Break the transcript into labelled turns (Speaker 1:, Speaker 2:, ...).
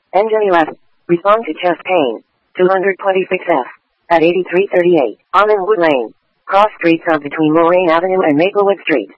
Speaker 1: Engine 11. Respond to chest pain. 226F. At 8338. On Inwood Lane. Cross streets of between Moraine Avenue and Maplewood Street.